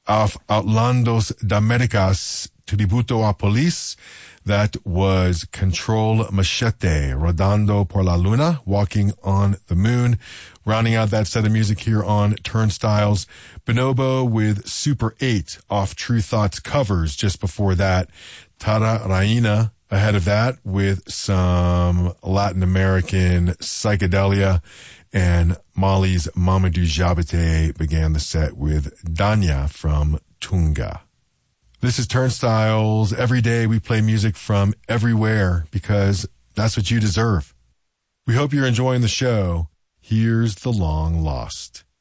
Off Outlandos d'Americas, Tributo a Police. That was Control Machete, Rodando por la Luna, Walking on the Moon. Rounding out that set of music here on Turnstiles, Bonobo with Super 8 off True Thoughts Covers. Just before that, Tara Raina ahead of that with some Latin American psychedelia. And Mali's Mamadou Diabaté began the set with Danya from Tunga. This is Turnstiles. Every day we play music from everywhere because that's what you deserve. We hope you're enjoying the show. Here's The Long Lost.